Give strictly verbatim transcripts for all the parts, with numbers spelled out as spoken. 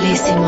bellissimo.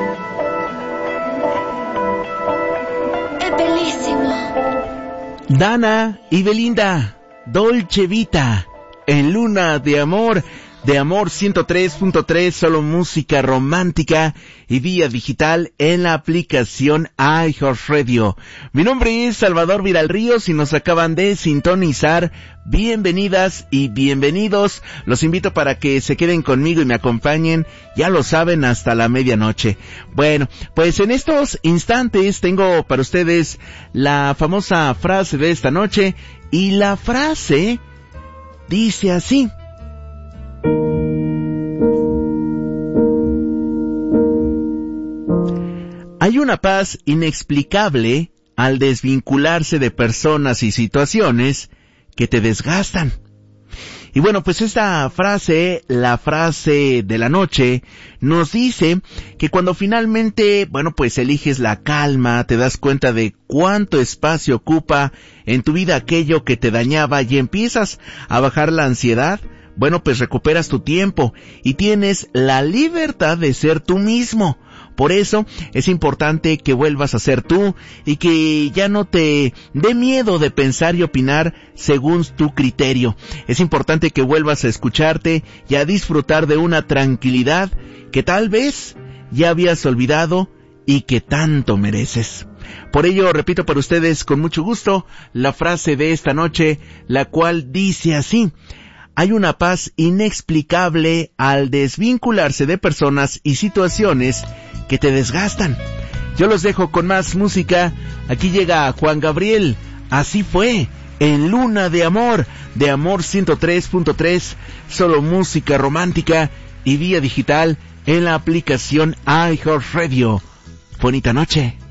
È bellissimo. Dana y Belinda, Dolce Vita, en Luna de Amor, de Amor ciento tres punto tres, solo música romántica y vía digital en la aplicación iHeartRadio. Mi nombre es Salvador Viralríos y nos acaban de sintonizar. Bienvenidas y bienvenidos. Los invito para que se queden conmigo y me acompañen, ya lo saben, hasta la medianoche. Bueno, pues en estos instantes tengo para ustedes la famosa frase de esta noche, y la frase dice así: hay una paz inexplicable al desvincularse de personas y situaciones que te desgastan. Y bueno, pues esta frase, la frase de la noche, nos dice que cuando finalmente, bueno, pues eliges la calma, te das cuenta de cuánto espacio ocupa en tu vida aquello que te dañaba y empiezas a bajar la ansiedad, bueno, pues recuperas tu tiempo y tienes la libertad de ser tú mismo. Por eso es importante que vuelvas a ser tú y que ya no te dé miedo de pensar y opinar según tu criterio. Es importante que vuelvas a escucharte y a disfrutar de una tranquilidad que tal vez ya habías olvidado y que tanto mereces. Por ello, repito para ustedes con mucho gusto la frase de esta noche, la cual dice así: hay una paz inexplicable al desvincularse de personas y situaciones que te desgastan. Yo los dejo con más música. Aquí llega Juan Gabriel, Así Fue, en Luna de Amor, de Amor ciento tres punto tres, solo música romántica y vía digital en la aplicación iHeartRadio. Bonita noche.